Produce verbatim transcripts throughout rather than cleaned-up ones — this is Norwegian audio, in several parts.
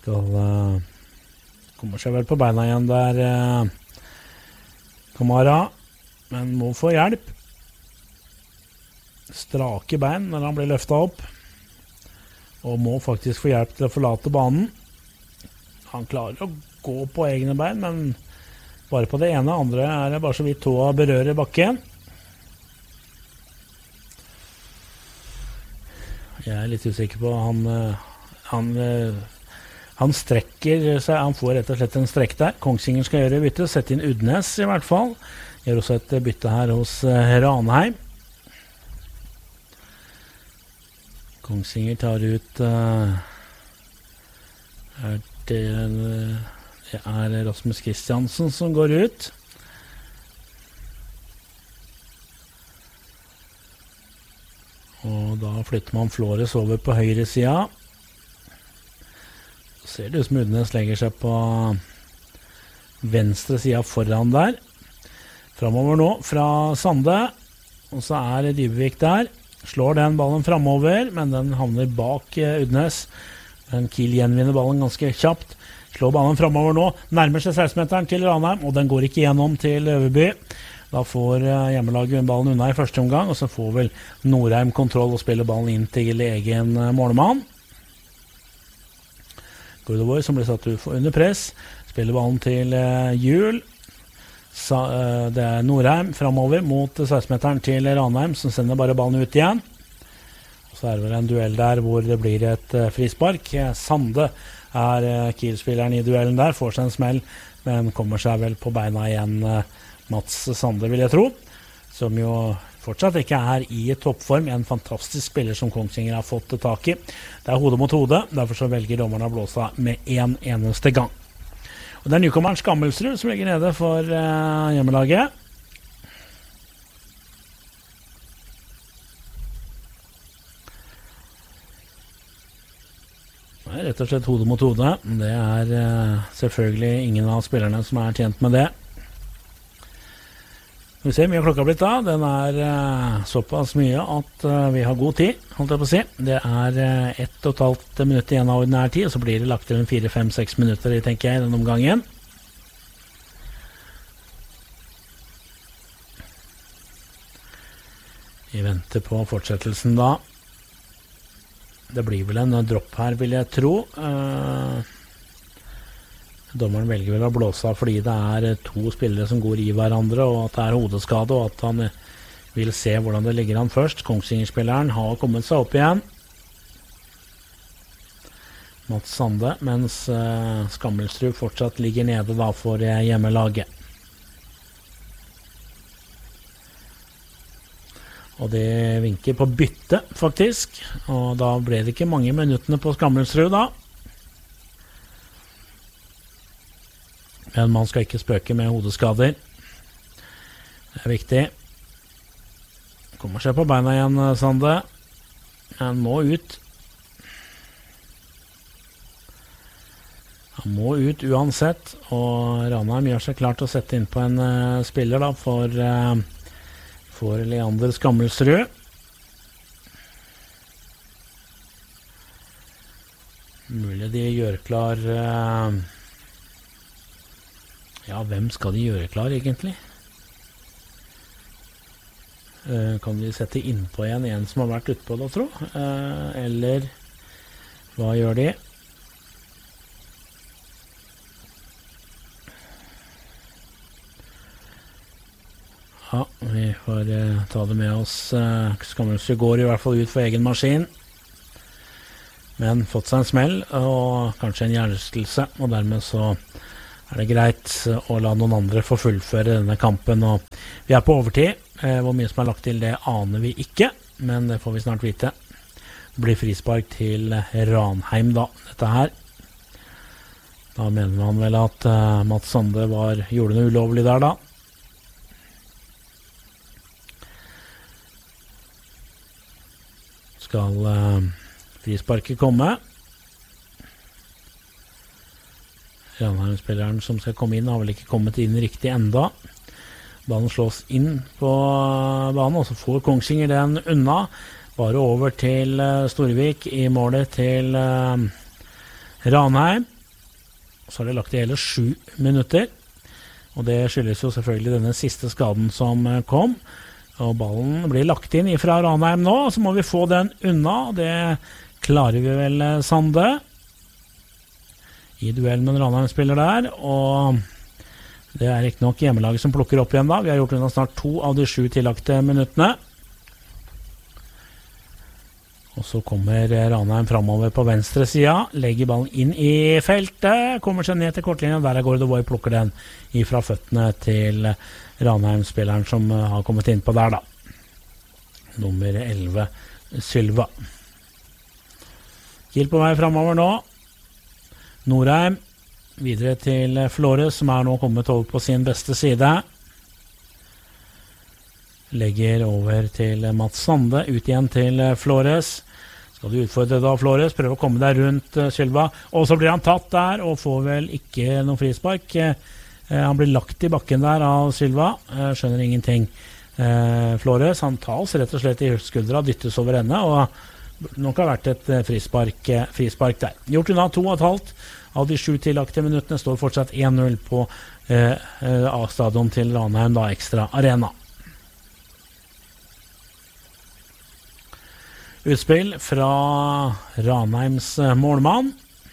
Skal uh, kommer seg vel på beina igjen der uh, Kamara, men må få hjelp. Strake bein når han blir løftet opp, og må faktisk få hjelp til å forlate banen. Han klarer å gå på egne bein, men bare på det ene, andre er det bare så vidt tåa berører bakken. Jeg er litt usikker på han, han, han strekker seg, han får rett og slett en strekk der. Kongsvinger skal gjøre bytte, sette inn Udnes i hvert fall. Gjør også et bytte her hos Ranheim. Kongsvinger tar ut uh, er det, det er Rasmus Kristiansen som går ut. Og da flytter man Flores over på høyre sida. Så ser det ut som Udnes legger seg på venstre sida foran der. Framover nå fra Sande, og så er Dybevik der. Slår den ballen framover, men den havner bak Udnes. Men Kiel gjenvinner ballen ganske kjapt. Slår ballen framover nå, nærmer seg seksten-meteren til Ranheim, og den går ikke gjennom til Øverby. Da får hjemmelaget ballen unna i første omgang, og så får vel Norheim kontroll og spiller ballen inn til egen målmann. Gordovor som blir satt under press, spiller ballen til Hjul. Det er Norheim framover mot seksten-meteren til Ranheim, som sender bare ballen ut igjen. Og så er det vel en duell der hvor det blir et frispark. Sande er Kiel-spilleren i duellen der, får seg en smell, men kommer seg vel på beina igjen, Mats Sande vil jeg tro, som jo fortsatt ikke er i toppform. En fantastisk spiller som Kongsvinger har fått tak i. Det er hode mot hode, derfor så velger dommerne å blåse med en eneste gang. Og det er nykommeren Skammelsrud som ligger nede for uh, hjemmelaget. Det er rett og slett hode mot hode. Det er uh, selvfølgelig ingen av spillerne som er tjent med det. Vi ser mye klokka har blitt da. Den er uh, såpass mye at uh, vi har god tid, holdt jeg på å si. Det er uh, ett og et halvt minutt igjen av ordinær tid, og så blir det lagt til en fire, fem, seks minutter, tenker jeg, i den omgangen. Vi venter på fortsettelsen da. Det blir vel en dropp her, vil jeg tro. Uh, Dommeren velger vel å blåse av fordi det er to spillere som går i hverandre, og at det er hodeskade, og at han vil se hvordan det ligger an først. Kongsvinger-spilleren har kommet seg opp igjen. Mats Sande, mens uh, Skammelsrud fortsatt ligger nede da for hjemmelaget. Og det vinker på bytte, faktisk. Og da ble det ikke mange minuttene på Skammelsrud da. Men man skal ikke spøke med hodeskader. Det er viktig. Kommer seg på beina igjen, Sande. Han må ut. Han må ut uansett. Og Ranheim gjør seg klart å sette inn på en uh, spiller da, for, uh, for Leander Skammelsrud. Mulig de gjør klar... Uh, Ja, hvem skal de gjøre klar egentlig? Uh, kan de sette innpå igjen en som har vært ute på det, tro? Uh, eller hva gjør de? Ja, vi får uh, ta det med oss. Uh, Skammelsrud går i hvert fall ut for egen maskin. Men fått seg en smell og kanskje en hjernerystelse, og dermed så er det greit å la noen andre få fullføre denne kampen. Og vi er på overtid. Eh, hvor mye som er lagt til det aner vi ikke, men det får vi snart vite. Det blir frispark til Ranheim da, dette her. Da mener man vel at uh, Mats Sande var, gjorde noe ulovlig der da. Skal uh, frisparket komme? Ranheim-spilleren som skal komme inn har vel ikke kommet inn riktig enda. Ballen slås inn på banen, og så får Kongsvinger den unna. Bare over til uh, Storvik i målet til uh, Ranheim. Så har det lagt i hele sju minutter. Og det skyldes jo selvfølgelig denne siste skaden som kom. Og ballen blir lagt inn fra Ranheim nå, så må vi få den unna. Det klarer vi vel, Sande. I duell med en Ranheim-spiller der, og det er ikke nok hjemmelaget som plukker opp igjen da. Vi har gjort unna snart to av de sju tillagte minuttene. Og så kommer Ranheim fremover på venstre sida, legger ballen inn i feltet, kommer seg ned til kortlinjen, der er Gordovoy plukker den ifra føttene til Ranheim-spilleren som har kommet inn på der da. Nummer elleve, Sylva. Kiel på vei fremover nå. Norheim, videre til Flores, som er nå kommet over på sin beste side. Legger over til Mats Sande, ut igjen til Flores. Skal du utfordre da Flores, prøve å komme der rundt uh, Sylva. Og så blir han tatt der, og får vel ikke noen frispark. Uh, han blir lagt i bakken der av Sylva. Uh, skjønner ingenting. Uh, Flores, han tas rett og slett i skuldra, dyttes over ende, og nok har vært et uh, frispark, uh, frispark der. Gjort unna to og et halvt av de sju tillagte minuttene, står fortsatt en null på uh, uh, A-stadion til Ranheim, da ekstra arena. Utspill fra Ranheims målmann.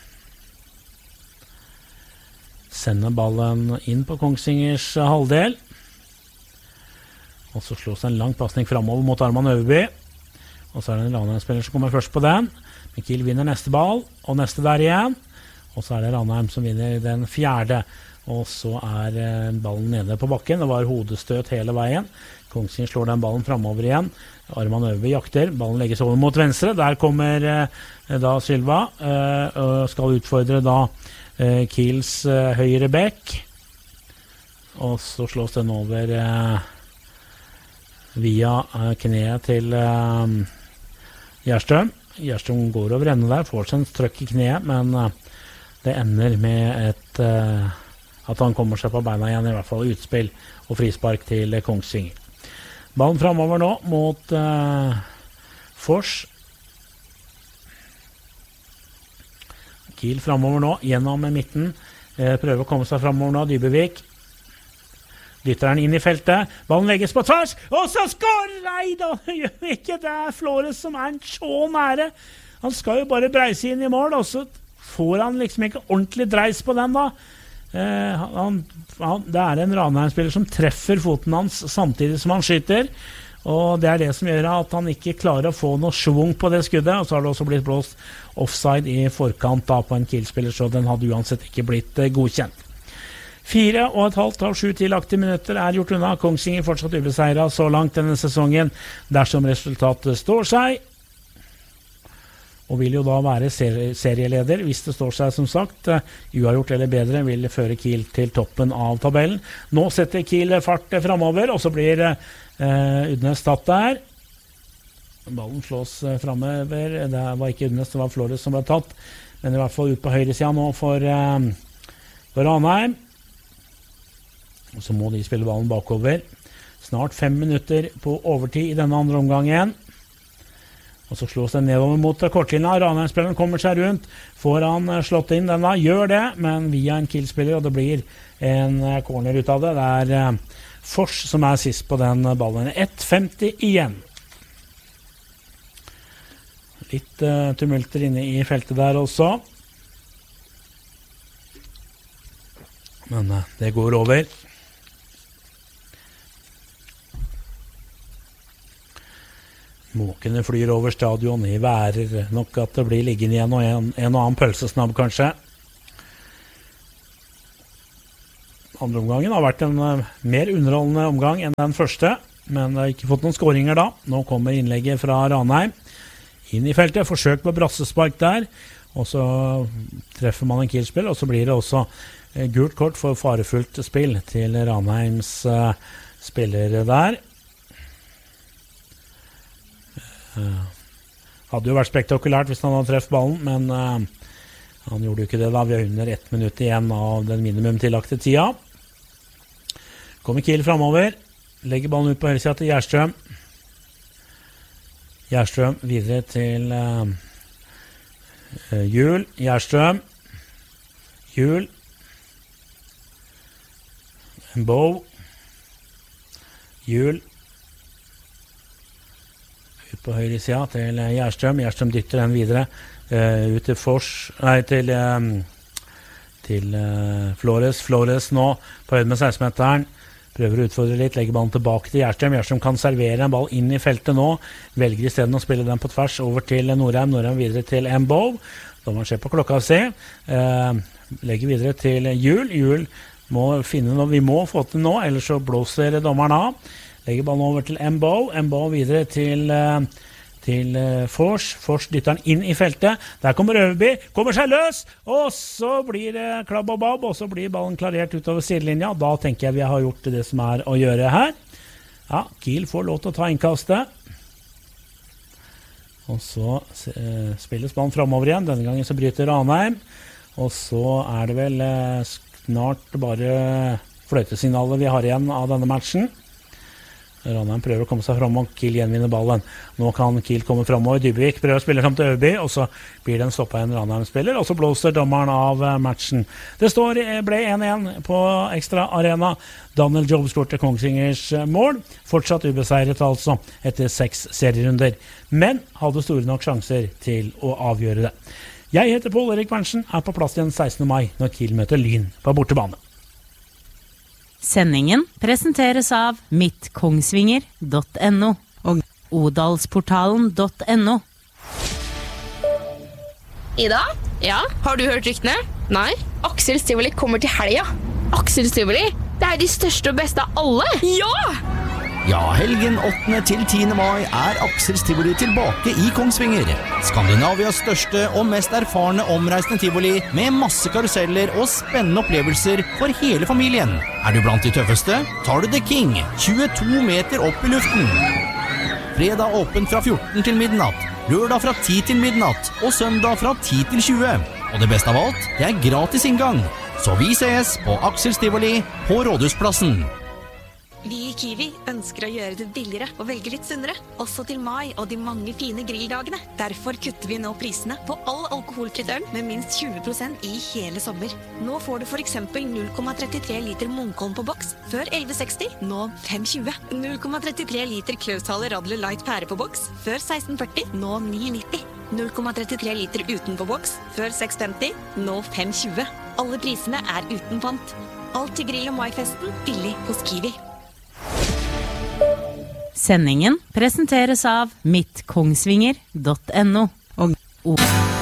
Sender ballen inn på Kongsvingers halvdel. Og så slås en lang passning fremover mot Arman Øverby. Og så er det en Ranheim-spiller som kommer først på den. Kiel vinner neste ball, og neste der igjen. Og så er det Ranheim som vinner den fjerde. Og så er ballen nede på bakken. Det var hodestøt hele veien. Kongsvinger slår den ballen fremover igjen. Arman Øverby jakter. Ballen legges over mot venstre. Der kommer eh, da Sylva. Eh, og skal utfordre da eh, Kiels eh, høyre bekk. Og så slås den over eh, via eh, kneet til eh, Gjerstrøm. Gjerstrøm går over ende der. Får seg en trøkk i kneet, men eh, det ender med et eh, at han kommer seg på beina igjen, i hvert fall utspill og frispark til Kongsvinger. Ballen fremover nå mot uh, Fors. Kiel fremover nå, gjennom midten. Eh, prøver å komme seg fremover nå, Dybevik. Dytter den inn i feltet. Ballen legges på tvers, og så skår! Nei da, gjør ikke det. Er Flores som er så nære. Han skal jo bare breise inn i mål, og så får han liksom ikke ordentlig dreis på den da. Eh, han, han, det er en Ranheim-spiller som treffer foten hans samtidig som han skyter, og det er det som gjør at han ikke klarer å få noe svung på det skuddet. Og så har det også blitt blåst offside i forkant da på en Kiel-spiller, så den hadde uansett ikke blitt eh, godkjent. Fire og et halvt av sju tillagte minutter er gjort unna. Kongsvinger fortsatt ubeseiret så langt denne sesongen dersom resultatet står seg, og vil jo da være serieleder hvis det står seg, som sagt. Uavgjort eller bedre vil føre Kiel til toppen av tabellen. Nå setter Kiel fart fremover, og så blir eh, Udnes tatt der. Ballen slås fremover. Det var ikke Udnes, det var Flores som ble tatt. Men i hvert fall ut på høyre siden nå for, eh, for Ranheim. Og så må de spille ballen bakover. Snart fem minutter på overtid i denne andre omgangen. Og så slås den nedover mot kortlinja. Ranheim-spilleren kommer seg rundt. Får han slått inn den da? Gjør det, men via en Kiel-spiller, og det blir en corner ut av det. Det er eh, Fors som er sist på den ballen. ett femti igjen. Litt eh, tumulter inne i feltet der også. Men eh, det går over. Måkene flyr over stadion i værer nok at det blir liggende igjen og en, en og annen pølsesnabb kanskje. Andre omgangen har vært en uh, mer underholdende omgang enn den første, men det har ikke fått noen skåringer da. Nå kommer innlegget fra Ranheim inn i feltet, forsøk på brassespark der, og så treffer man en Kiel-spill, og så blir det også uh, gult kort for farefullt spill til Ranheims uh, spillere der. Uh, hadde jo vært spektakulært hvis han hadde treffet ballen, men uh, han gjorde jo ikke det da. Vi har under ett minutt igjen av den minimum tillagte tida. Kommer Kiel fremover, legger ballen ut på høyre siden til Gjerstrøm. Gjerstrøm videre til uh, uh, Hjul. Gjerstrøm. Hjul En bow. Hjul. Ut på høyre sida til Gjerstrøm. Gjerstrøm dytter den videre uh, ut til Fors, nei, til, um, til uh, Flores. Flores nå på høyde med seksten-meteren. Prøver å utfordre litt, legger ballen tilbake til Gjerstrøm. Gjerstrøm kan servere en ball inn i feltet nå. Velger i stedet å spille den på tvers over til Norheim. Norheim videre til Mbow. Da må man se på klokka og se. Uh, legger videre til Hjul. Hjul må finne noe vi må få til nå, ellers så blåser dommeren av. Legger ballen over til Mbow. Mbow videre til, uh, til uh, Fors. Fors dytter den inn i feltet. Der kommer Øverby. Kommer seg løs! Og så blir det klabb og babb, og så blir ballen klarert utover sidelinja. Da tenker jeg vi har gjort det som er å gjøre her. Ja, Kiel får lov til å ta innkastet. Og så uh, spilles ballen fremover igjen. Denne gangen så bryter Ranheim. Og så er det vel uh, snart bare fløytesignalet vi har igjen av denne matchen. Ranheim prøver å komme seg frem, og Kiel gjenvinner ballen. Nå kan Kiel komme fremover. Dybvik prøver å spille frem til Øverby, og så blir den stoppet en Ranheim-spiller, og så blåser dommeren av matchen. Det står, ble en én på ekstra arena. Daniel Job skårte Kongsvingers mål. Fortsatt ubeseiret altså, etter seks serierunder. Men hadde store nok sjanser til å avgjøre det. Jeg heter Pål Erik Berntsen, er på plass igjen sekstende mai, når Kiel møter Lyn på bortebane. Sendingen presenteres av mittkongsvinger punktum no og odalsportalen punktum no. Ida? Ja? Har du hørt ryktene? Nei? Aksel Stivoli kommer til helga. Aksel Stivoli? Det er de største og beste av alle! Ja! Ja, helgen åttende til tiende mai er Aksel Stivoli tilbake i Kongsvinger. Skandinavias største og mest erfarne omreisende tivoli med masse karuseller og spennende opplevelser for hele familien. Er du blant de tøffeste, tar du The King, tjueto meter opp i luften. Fredag åpent fra fjorten til midnatt, lørdag fra ti til midnatt og søndag fra ti til tjue. Og det beste av alt, det er gratis inngang. Så vi ses på Aksel Stivoli på Rådhusplassen. Vi i Kiwi ønsker å gjøre det billigere og velge litt sunnere, også til mai og de mange fine grilldagene. Derfor kutter vi nå prisene på all alkoholfritt øl med minst tjue prosent i hele sommer. Nå får du for eksempel null komma trettitre liter Munkholm på boks, før elleve seksti, nå fem tjue. null komma trettitre liter Klaushaler Radler Light pære på boks, før seksten førti, nå ni nitti. null komma trettitre liter uten på boks, før seks femti, nå fem tjue. Alle prisene er uten pant. Alt til grill- og maifesten billig hos Kiwi. Sendingen presenteres av mittkongsvinger punktum no og